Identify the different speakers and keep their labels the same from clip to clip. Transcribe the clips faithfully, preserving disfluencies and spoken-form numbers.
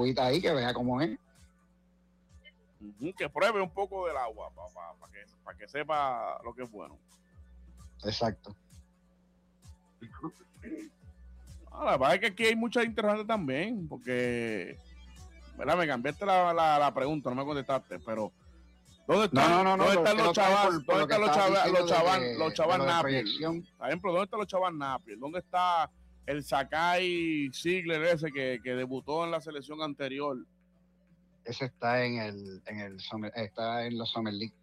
Speaker 1: agüita ahí, que vea cómo es.
Speaker 2: Uh-huh, que pruebe un poco del agua, para pa, pa que, pa que sepa lo que es bueno.
Speaker 1: Exacto.
Speaker 2: Ah, la verdad es que aquí hay muchas interrogantes también, porque, ¿verdad? Me cambiaste la, la, la pregunta, no me contestaste, pero ¿dónde están,
Speaker 1: no, no, no,
Speaker 2: ¿dónde
Speaker 1: no,
Speaker 2: están los chavas? ¿Dónde están los chavas? Los chavas, los chavas Napier. Por ejemplo, ¿dónde están los chavas Napier? ¿Dónde está el Sakai Ziegler ese que, que debutó en la selección anterior?
Speaker 1: Ese está en el, en el summer, está en los Summer League.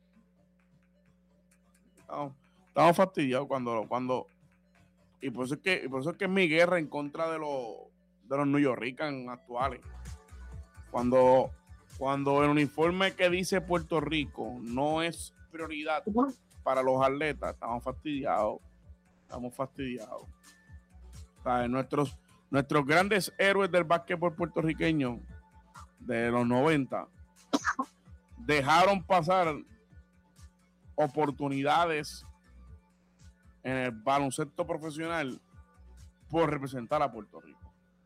Speaker 2: No, estamos fastidiados cuando, cuando y por eso es que, y por eso es que es mi guerra en contra de los de los New Yorkers actuales. Cuando, cuando el uniforme que dice Puerto Rico no es prioridad para los atletas, estamos fastidiados. Estamos fastidiados. O sea, nuestros, nuestros grandes héroes del básquetbol puertorriqueño de los noventa dejaron pasar oportunidades en el baloncesto profesional por representar a Puerto Rico.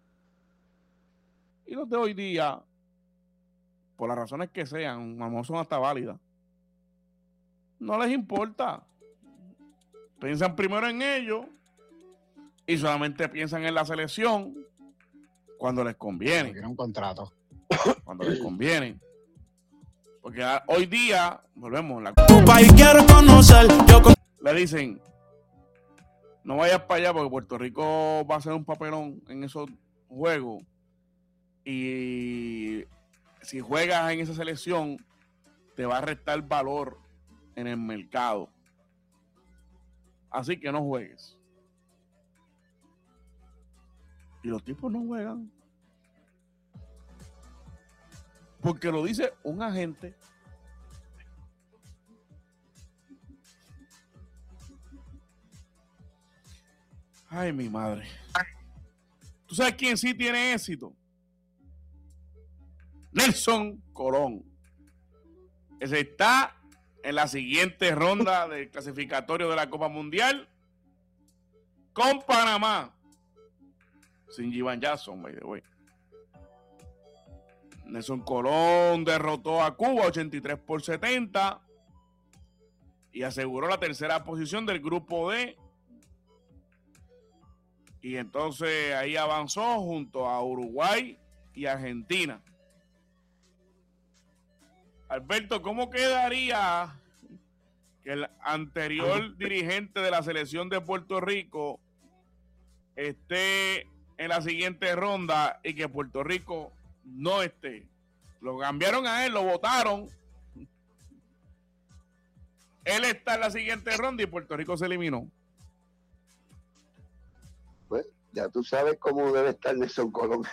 Speaker 2: Y los de hoy día, por las razones que sean, mamón, son hasta válidas, no les importa. Piensan primero en ellos y solamente piensan en la selección cuando les conviene.
Speaker 1: Quieren un contrato.
Speaker 2: Cuando les conviene. Porque hoy día, volvemos, la...
Speaker 3: tu país quiero conocer. Yo con...
Speaker 2: le dicen, no vayas para allá porque Puerto Rico va a hacer un papelón en esos juegos. Y si juegas en esa selección, te va a restar valor en el mercado. Así que no juegues. Y los tipos no juegan. Porque lo dice un agente. Ay, mi madre. ¿Tú sabes quién sí tiene éxito? Nelson Colón. Ese está en la siguiente ronda del clasificatorio de la Copa Mundial con Panamá. Sin Jivan Jackson, by the way. Nelson Colón derrotó a Cuba ochenta y tres por setenta y aseguró la tercera posición del grupo D. Y entonces ahí avanzó junto a Uruguay y Argentina. Alberto, ¿cómo quedaría que el anterior dirigente de la selección de Puerto Rico esté en la siguiente ronda y que Puerto Rico no esté? Lo cambiaron a él, lo votaron. Él está en la siguiente ronda y Puerto Rico se eliminó.
Speaker 4: Pues ya tú sabes cómo debe estar Nelson Colón.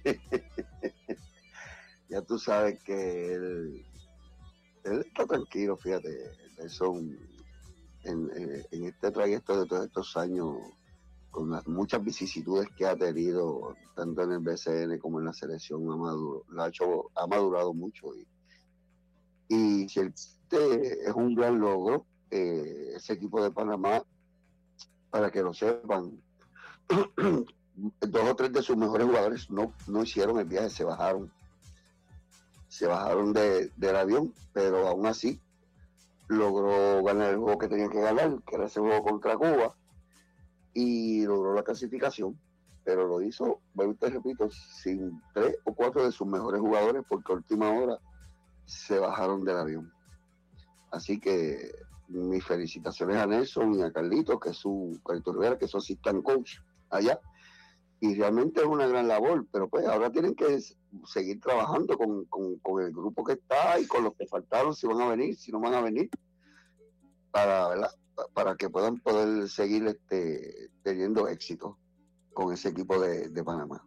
Speaker 4: Ya tú sabes que él, él está tranquilo, fíjate, Nelson, en, en, en este trayecto de todos estos años, con las muchas vicisitudes que ha tenido, tanto en el B C N como en la selección, ha, maduro, ha, hecho, ha madurado mucho. Y, y si este es un gran logro, eh, ese equipo de Panamá, para que lo sepan, dos o tres de sus mejores jugadores no, no hicieron el viaje, se bajaron. Se bajaron de, del avión, pero aún así logró ganar el juego que tenía que ganar, que era ese juego contra Cuba, y logró la clasificación, pero lo hizo, bueno, te repito, sin tres o cuatro de sus mejores jugadores, porque a última hora se bajaron del avión. Así que mis felicitaciones a Nelson y a Carlito, que es su Carlito Rivera, que es su assistant coach allá, y realmente es una gran labor, pero pues ahora tienen que seguir trabajando con, con, con el grupo que está y con los que faltaron, si van a venir, si no van a venir, para, ¿verdad? Para que puedan poder seguir este, teniendo éxito con ese equipo de, de Panamá.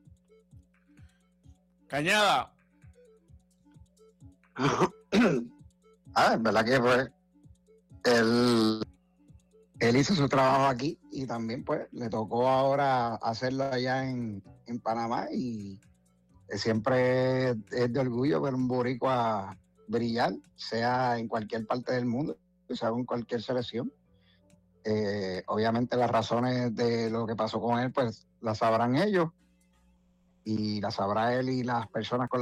Speaker 2: Cañada.
Speaker 1: Ah, es verdad que pues él, él hizo su trabajo aquí y también pues le tocó ahora hacerlo allá en, en Panamá, y siempre es de orgullo ver un boricua brillar, sea en cualquier parte del mundo, sea en cualquier selección. Eh, obviamente las razones de lo que pasó con él pues las sabrán ellos y las sabrá él y las personas con